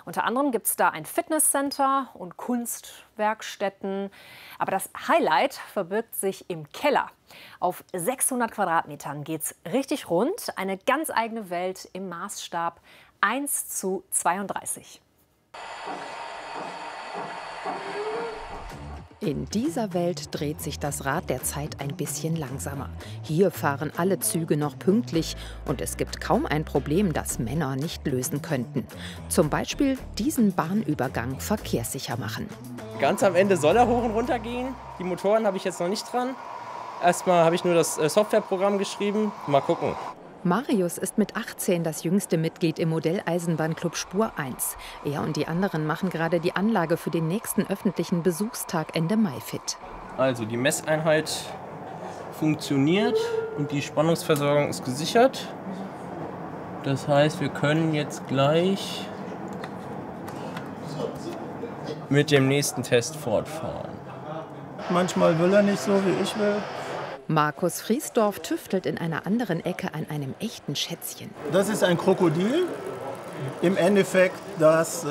Unter anderem gibt es da ein Fitnesscenter und Kunstwerkstätten. Aber das Highlight verbirgt sich im Keller. Auf 600 Quadratmetern geht es richtig rund. Eine ganz eigene Welt im Maßstab 1:32. In dieser Welt dreht sich das Rad der Zeit ein bisschen langsamer. Hier fahren alle Züge noch pünktlich und es gibt kaum ein Problem, das Männer nicht lösen könnten. Zum Beispiel diesen Bahnübergang verkehrssicher machen. Ganz am Ende soll er hoch und runter gehen. Die Motoren habe ich jetzt noch nicht dran. Erstmal habe ich nur das Softwareprogramm geschrieben. Mal gucken. Marius ist mit 18 das jüngste Mitglied im Modelleisenbahnclub Spur 1. Er und die anderen machen gerade die Anlage für den nächsten öffentlichen Besuchstag Ende Mai fit. Also die Messeinheit funktioniert und die Spannungsversorgung ist gesichert. Das heißt, wir können jetzt gleich mit dem nächsten Test fortfahren. Manchmal will er nicht so, wie ich will. Markus Friesdorf tüftelt in einer anderen Ecke an einem echten Schätzchen. Das ist ein Krokodil. Im Endeffekt das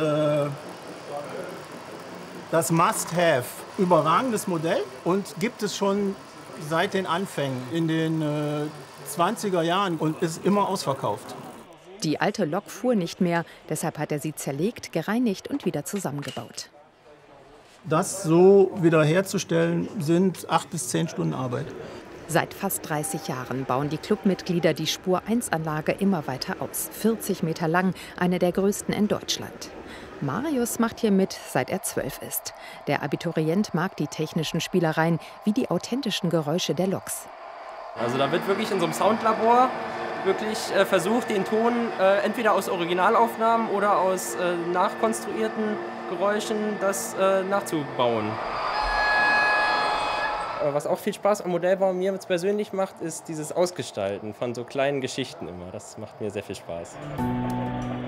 Must-Have. Überragendes Modell und gibt es schon seit den Anfängen in den 20er Jahren und ist immer ausverkauft. Die alte Lok fuhr nicht mehr, deshalb hat er sie zerlegt, gereinigt und wieder zusammengebaut. Das so wiederherzustellen sind 8 bis 10 Stunden Arbeit. Seit fast 30 Jahren bauen die Clubmitglieder die Spur-1-Anlage immer weiter aus. 40 Meter lang, eine der größten in Deutschland. Marius macht hier mit, seit er 12 ist. Der Abiturient mag die technischen Spielereien wie die authentischen Geräusche der Loks. Also da wird wirklich in so einem Soundlabor wirklich versucht, den Ton entweder aus Originalaufnahmen oder aus nachkonstruierten Geräuschen das nachzubauen. Was auch viel Spaß am Modellbau mir jetzt persönlich macht, ist dieses Ausgestalten von so kleinen Geschichten immer. Das macht mir sehr viel Spaß.